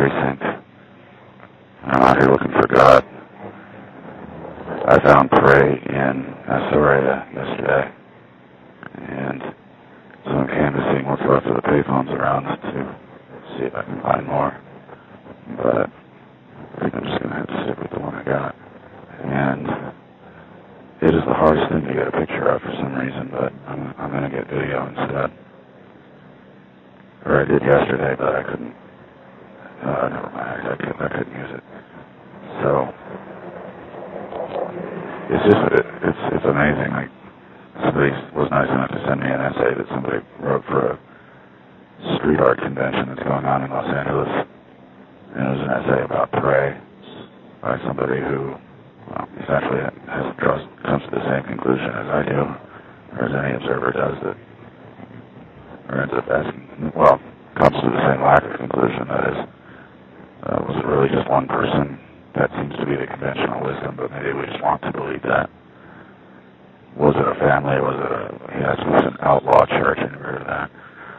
precinct. I'm out here looking for God. I found prey in Astoria yesterday, and so I'm canvassing what's left of the payphones around to see if I can find more. But I think I'm just going to have to stick with the one I got. And it is the hardest thing to get a picture of for some reason, but I'm going to get video instead. Or I did yesterday, but I couldn't. Never mind. I couldn't use it. So it's just it's amazing. Like, somebody was nice enough to send me an essay that somebody wrote for a street art convention that's going on in Los Angeles, and it was an essay about prey by somebody who, well, essentially comes to the same conclusion as I do, or as any observer does, that, or ends up asking, well, comes to the same lack of conclusion, that is, was it really just one person? That seems to be the conventional wisdom, but maybe we just want to believe that. Was it a family? Was it an outlaw church? I never heard of that.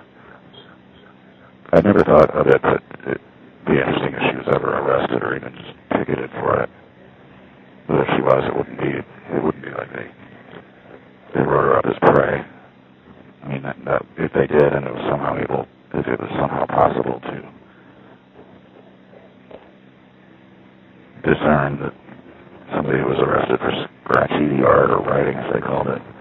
I never thought of it, but it'd be interesting if she was ever arrested or even just ticketed for it. But if she was, it wouldn't be like they wrote her up as prey. I mean, that if they did, and it was somehow possible to discern that somebody who was arrested for graffiti art or writing, as they called it,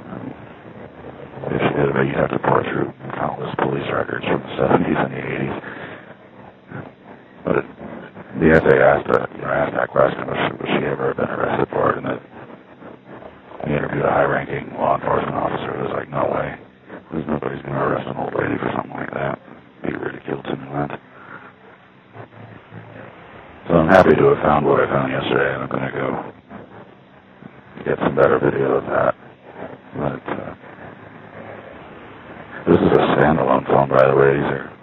if she did it, you'd have to pour through countless police records from the 70s and the 80s. But the essay asked that question, was she ever been arrested for it? And he interviewed a high-ranking law enforcement officer who was like, no way. Because nobody's going to arrest an old lady for something like that. Be ridiculed to no end. So I'm happy to have found what I found yesterday, and I'm going to go get some better video of that. But this is a standalone phone, by the way. These are